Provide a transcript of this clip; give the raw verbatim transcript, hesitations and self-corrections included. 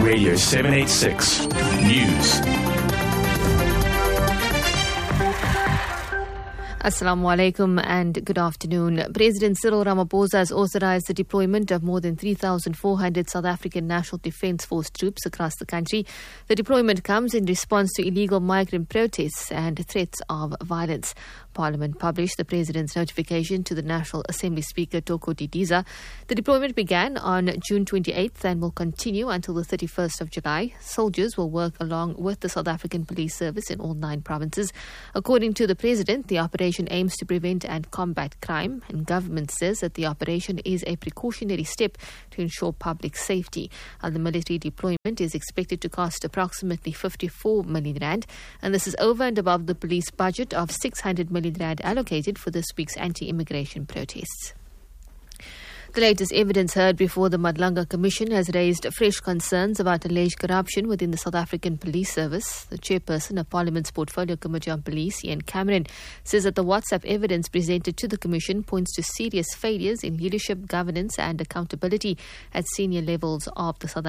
Radio seven eighty-six News. Assalamu alaikum and good afternoon. President Cyril Ramaphosa has authorized the deployment of more than three thousand four hundred South African National Defence Force troops across the country. The deployment comes in response to illegal migrant protests and threats of violence. Parliament published the President's notification to the National Assembly Speaker Toko Didiza. The deployment began on June twenty-eighth and will continue until the thirty-first of July. Soldiers will work along with the South African Police Service in all nine provinces. According to the President, the operation aims to prevent and combat crime, and government says that the operation is a precautionary step to ensure public safety. And the military deployment is expected to cost approximately fifty-four million rand, and this is over and above the police budget of six hundred million rand allocated for this week's anti-immigration protests. The latest evidence heard before the Madlanga Commission has raised fresh concerns about alleged corruption within the South African Police Service. The chairperson of Parliament's Portfolio Committee on Police, Ian Cameron, says that the WhatsApp evidence presented to the Commission points to serious failures in leadership, governance and accountability at senior levels of the South